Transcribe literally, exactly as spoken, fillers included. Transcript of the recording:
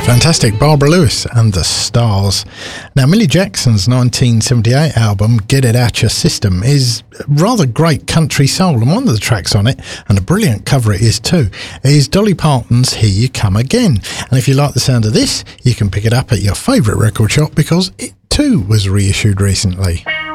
Fantastic, Barbara Lewis and the Stars. Now, Millie Jackson's nineteen seventy-eight album, Get It Out Your System, is rather great country soul, and one of the tracks on it, and a brilliant cover it is too, is Dolly Parton's Here You Come Again. And if you like the sound of this, you can pick it up at your favourite record shop because it too was reissued recently.